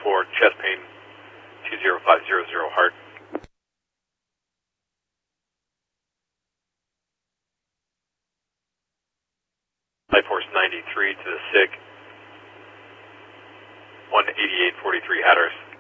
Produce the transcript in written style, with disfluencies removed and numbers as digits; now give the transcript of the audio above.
for chest pain 20500 heart. Life Force 93 to the SIG 18843 Hatteras.